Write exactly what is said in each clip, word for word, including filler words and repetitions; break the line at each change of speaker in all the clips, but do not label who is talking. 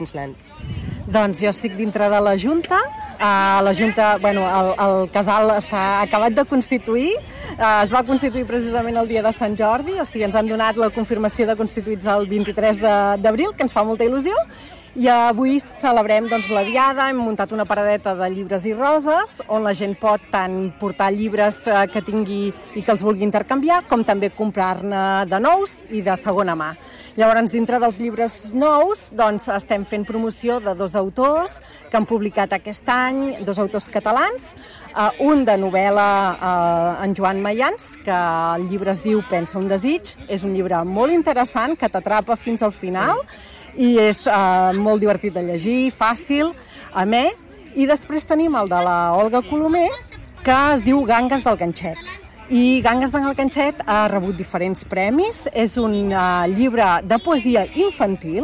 Queensland?
Doncs jo estic dintre de la Junta. Uh, la Junta, bueno, el, el casal està acabat de constituir. Uh, es va constituir precisament el dia de Sant Jordi, o sigui, ens han donat la confirmació de constituïts el vint-i-tres d'abril, que ens fa molta il·lusió. I avui celebrem doncs, la diada, hem muntat una paradeta de llibres i roses, on la gent pot tant portar llibres eh, que tingui i que els vulgui intercanviar, com també comprar-ne de nous i de segona mà. Llavors, dintre dels llibres nous, doncs, estem fent promoció de dos autors que han publicat aquest any, dos autors catalans, eh, un de novel·la, eh, en Joan Mayans, que el llibre es diu Pensa un desig, és un llibre molt interessant, que t'atrapa fins al final, i és eh, molt divertit de llegir, fàcil, amè. I després tenim el de la Olga Colomer, que es diu Gangues del Ganxet. I Gangues del Ganxet ha rebut diferents premis, és un uh, llibre de poesia infantil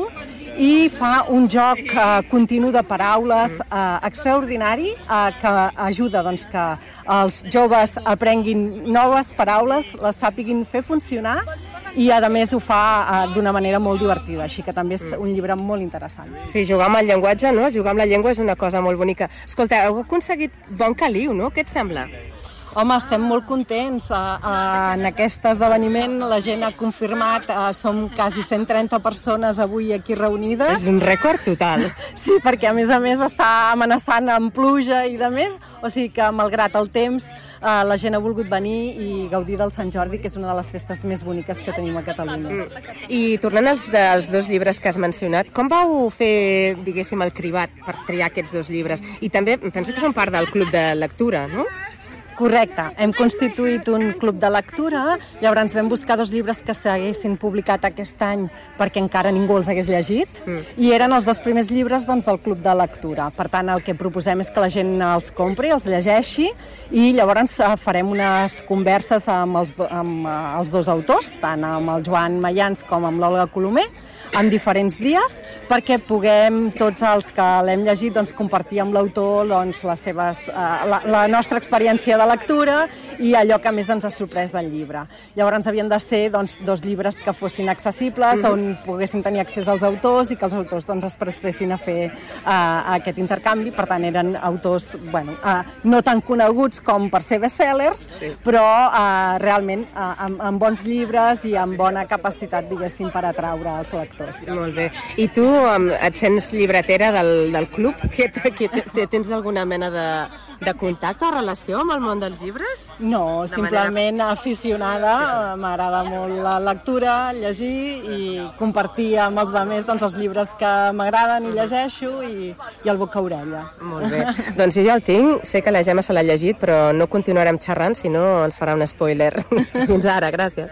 i fa un joc uh, continu de paraules uh, extraordinari uh, que ajuda doncs, que els joves aprenguin noves paraules, les sàpiguin fer funcionar i a més ho fa uh, d'una manera molt divertida, així que també és un llibre molt interessant.
Sí, jugar amb el llenguatge, no? Jugar amb la llengua és una cosa molt bonica. Escolta, heu aconseguit bon caliu, no? Què et sembla?
Home, estem molt contents. En aquest esdeveniment la gent ha confirmat, som quasi cent trenta persones avui aquí reunides.
És un rècord total.
Sí, perquè a més a més està amenaçant amb pluja i de més, o sigui que malgrat el temps la gent ha volgut venir i gaudir del Sant Jordi, que és una de les festes més boniques que tenim a Catalunya.
Mm. I tornant als dels dos llibres que has mencionat, com vau fer, diguéssim, el cribat per triar aquests dos llibres? I també penso que són part del club de lectura, no?
Correcte, hem constituït un club de lectura, llavors vam buscar dos llibres que s'haguessin publicat aquest any perquè encara ningú els hagués llegit, mm. i eren els dos primers llibres doncs, del club de lectura. Per tant, el que proposem és que la gent els compri, els llegeixi, i llavors farem unes converses amb els, do, amb els dos autors, tant amb el Joan Mayans com amb l'Olga Colomer, en diferents dies, perquè puguem, tots els que l'hem llegit, doncs, compartir amb l'autor doncs, les seves, eh, la, la nostra experiència de lectura i allò que més ens ha sorprès del llibre. Llavors havien de ser doncs, dos llibres que fossin accessibles, mm-hmm. on poguessin tenir accés als autors i que els autors doncs, es prestessin a fer uh, aquest intercanvi. Per tant, eren autors bueno, uh, no tan coneguts com per ser bestsellers, sí. però uh, realment uh, amb, amb bons llibres i amb bona capacitat, diguéssim, per atraure els lectors.
Molt bé. I tu um, et sents llibretera del, del club? Que, que, que tens alguna mena de, de contacte o relació amb el món dels llibres?
No, de simplement manera... aficionada, m'agrada molt la lectura, llegir i compartir amb els altres doncs, els llibres que m'agraden i llegeixo i, i el boca a orella.
Molt bé. Doncs jo ja el tinc, sé que la Gemma se l'ha llegit, però no continuarem xerrant, si no ens farà un spoiler. Fins ara, gràcies.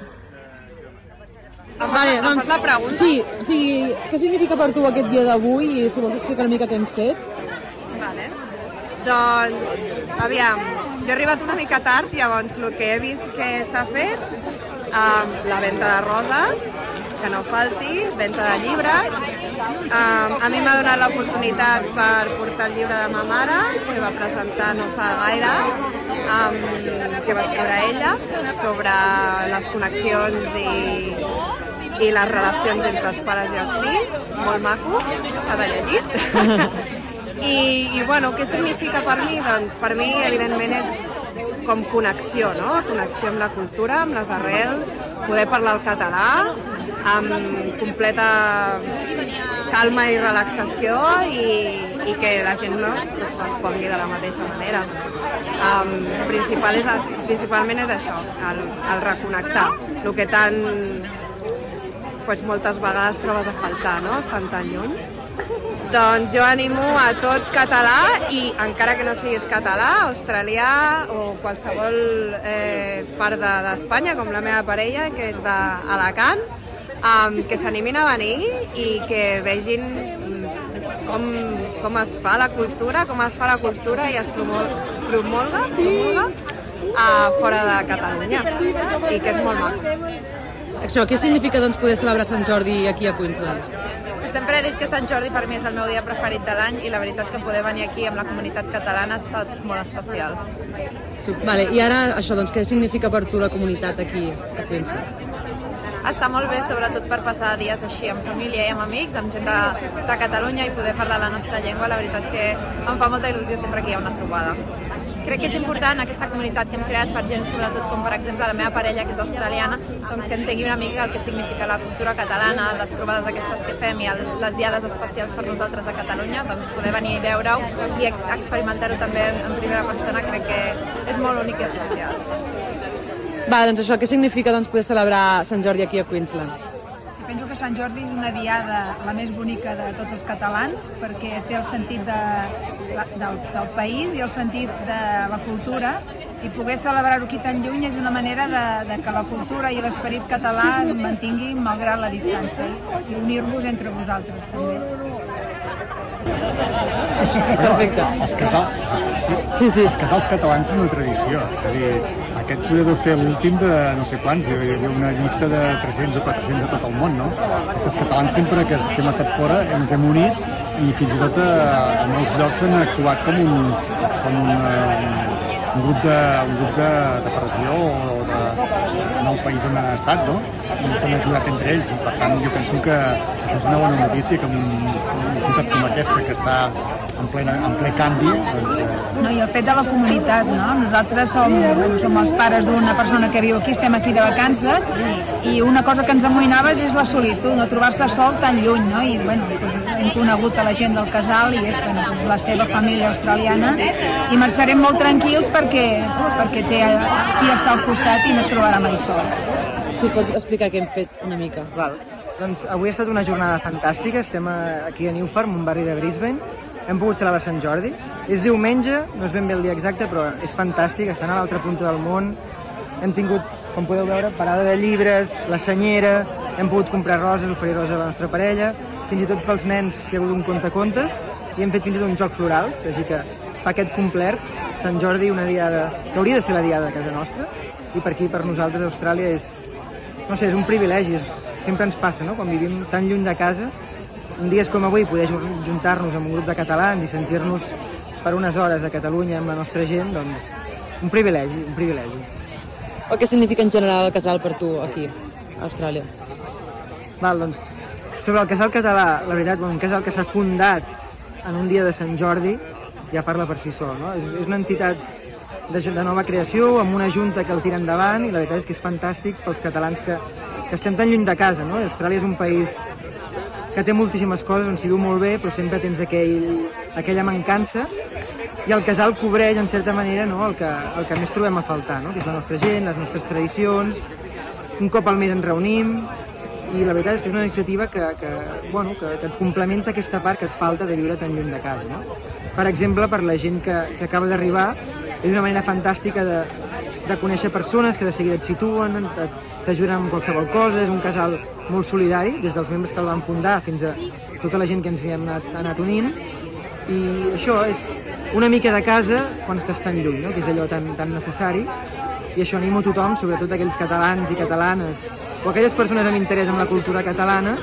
Vale, doncs, la pregunta. Sí, o sigui, què significa per tu aquest dia d'avui i si vols explicar una mica què hem fet?
Vale. Doncs, aviam, jo he arribat una mica tard, llavors el que he vist que s'ha fet, um, la venda de roses, que no falti, venda de llibres. Um, a mi m'ha donat l'oportunitat per portar el llibre de ma mare, que va presentar no fa gaire, um, que va escriure ella, sobre les connexions i, i les relacions entre els pares i els fills. Molt maco, s'ha de llegir. I, i bueno, què significa per mi? Doncs per mi, evidentment, és com connexió, no? Connexió amb la cultura, amb les arrels, poder parlar el català, amb completa calma i relaxació i, i que la gent no es respongui de la mateixa manera. Um, principal és, principalment és això, el, el reconnectar, el que tant pues, moltes vegades trobes a faltar, no? Estan tan lluny. Doncs jo animo a tot català i encara que no siguis català, australià o qualsevol eh, part d'Espanya, com la meva parella, que és d'Alacant, um, que s'animin a venir i que vegin com, com es fa la cultura, com es fa la cultura i es promol, promolga, promolga a fora de Catalunya, i que és molt maco.
Això, què significa doncs, poder celebrar Sant Jordi aquí a Queensland?
Sempre he dit que Sant Jordi per mi és el meu dia preferit de l'any i la veritat que poder venir aquí amb la comunitat catalana ha estat molt especial.
Sí, vale, i ara això, doncs, què significa per tu la comunitat aquí a Queensland?
està molt bé, sobretot per passar dies així amb família i amb amics, amb gent de, de Catalunya i poder parlar la nostra llengua. La veritat que em fa molta il·lusió sempre que hi ha una trobada. Crec que és important aquesta comunitat que hem creat per gent, sobretot com per exemple la meva parella, que és australiana, doncs que entengui una mica el que significa la cultura catalana, les trobades aquestes que fem i el, les diades especials per nosaltres a Catalunya, doncs poder venir i veure-ho i ex experimentar-ho també en primera persona crec que és molt únic i especial.
Va, doncs això, què significa doncs, poder celebrar Sant Jordi aquí a Queensland?
Penso que Sant Jordi és una diada la més bonica de tots els catalans perquè té el sentit de, del, del país i el sentit de la cultura i poder celebrar-ho aquí tan lluny és una manera de, de que la cultura i l'esperit català es mantinguin malgrat la distància i unir-vos entre vosaltres també.
Perfecte.
Els casals, sí,
sí, sí.
Els casals catalans són una tradició. És a dir, aquest poder deu ser l'últim de no sé quants, hi havia una llista de tres-cents o quatre-cents a tot el món, no? Els catalans sempre que hem estat fora ens hem unit i fins i tot a, a molts llocs han actuat com un, com un, un grup de, un grup de, de pressió o de, en el país on han estat, no? I s'han ajudat entre ells i per tant jo penso que això és una bona notícia que en una ciutat com aquesta que està en, plena, en ple canvi doncs, eh...
no, i el fet de la comunitat, no? Nosaltres som, som els pares d'una persona que viu aquí, estem aquí de vacances i una cosa que ens amoïnava és la solitud, no trobar-se sol tan lluny, no? I bueno, doncs, hem conegut a la gent del casal i és bueno, la seva família australiana i marxarem molt tranquils perquè, perquè té qui està al costat i no es trobarà mai sol.
Tu pots explicar què hem fet una mica?
Val. Doncs avui ha estat una jornada fantàstica, estem aquí a New Farm, un barri de Brisbane, hem pogut celebrar Sant Jordi, és diumenge, no és ben bé el dia exacte, però és fantàstic, estan a l'altra punta del món, hem tingut, com podeu veure, parada de llibres, la senyera, hem pogut comprar roses, oferir roses a la nostra parella, fins i tot pels nens hi ha hagut un contacontes i hem fet fins i tot un joc florals, així que paquet complet, Sant Jordi, una diada que hauria de ser la diada de casa nostra, i per aquí, per nosaltres, a Austràlia, és, no sé, és un privilegi, és, sempre ens passa, no?, quan vivim tan lluny de casa, un dies com avui poder juntar-nos amb un grup de catalans i sentir-nos per unes hores a Catalunya amb la nostra gent, doncs un privilegi, un privilegi.
O què significa en general el casal per tu aquí, a Austràlia?
Val, doncs, sobre el casal català, la veritat, un casal que s'ha fundat en un dia de Sant Jordi ja parla per si sol, no? És, és una entitat de, de nova creació, amb una junta que el tira endavant i la veritat és que és fantàstic pels catalans que, que estem tan lluny de casa, no? Austràlia és un país que té moltíssimes coses on s'hi viu molt bé, però sempre tens aquell, aquella mancança i el casal cobreix, en certa manera, no? el, que, el que més trobem a faltar, no? Que és la nostra gent, les nostres tradicions, un cop al mes ens reunim i la veritat és que és una iniciativa que, que, bueno, que, que et complementa aquesta part que et falta de viure tan lluny de casa. No? Per exemple, per la gent que, que acaba d'arribar, és una manera fantàstica de, de conèixer persones que de seguida et situen, t'ajuden amb qualsevol cosa, és un casal molt solidari, des dels membres que el van fundar fins a tota la gent que ens hi hem anat, anat unint, i això és una mica de casa quan estàs tan lluny, no? Que és allò tan, tan necessari, i això animo a tothom, sobretot aquells catalans i catalanes, o aquelles persones amb interès en la cultura catalana,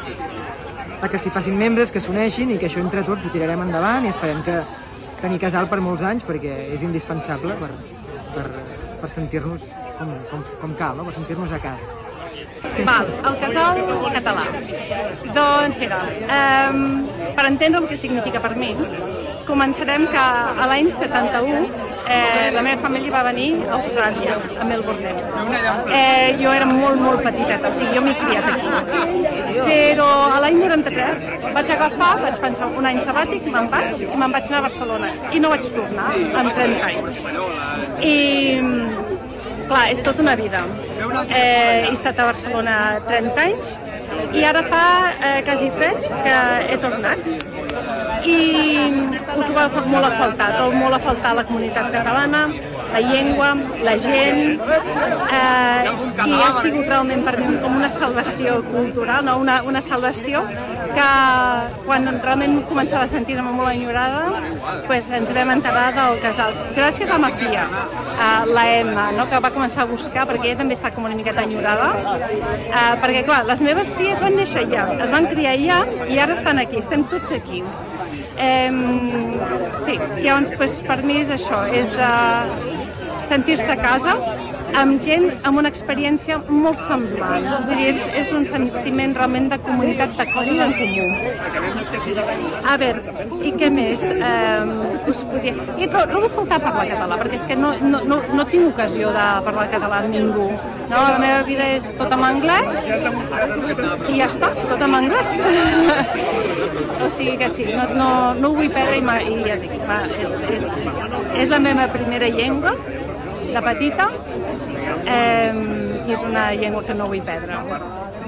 a que s'hi facin membres, que s'uneixin i que això entre tots ho tirarem endavant i esperem que tenir casal per molts anys perquè és indispensable per, per, per sentir-nos com, com, com cal, no? Per sentir-nos a casa.
Val, el casal català. Doncs mira, um, per entendre el que significa per mi, començarem que a l'any setanta-u eh, la meva família va venir a Austràlia, a Melbourne. Eh, jo era molt, molt petiteta, o sigui, jo m'he criat aquí. Però a l'any noranta-tres vaig agafar, vaig pensar un any sabàtic, me'n vaig, i me'n vaig anar a Barcelona. I no vaig tornar, amb trenta anys. I, clar, és tota una vida. Eh, he estat a Barcelona trenta anys i ara fa eh, quasi tres que he tornat. I ho trobava molt a faltar, trobo molt a faltar la comunitat catalana, la llengua, la gent, eh, i ha sigut realment per mi com una salvació cultural, no? una, una salvació que quan realment començava a sentir-me molt enyorada, pues, ens vam enterar del casal. Gràcies a ma filla, a la Emma, no? Que va començar a buscar, perquè ella també està com una miqueta enyorada, eh, perquè clar, les meves filles van néixer allà, es van criar allà i ara estan aquí, estem tots aquí. Eh, sí, llavors pues, per mi és això, és uh, sentir-se a casa, amb gent amb una experiència molt semblant. Vull dir, és, és un sentiment realment de comunitat, de coses en comú. A veure, i què més? Eh, us podia... I trobo a faltar parlar català, perquè és que no, no, no, no tinc ocasió de parlar català amb ningú. No? La meva vida és tot en anglès i ja està, tot en anglès. O sigui que sí, no, no, no ho vull perdre i, i ja dic, va, és, és, és la meva primera llengua de petita, eh, i és una llengua que no vull perdre.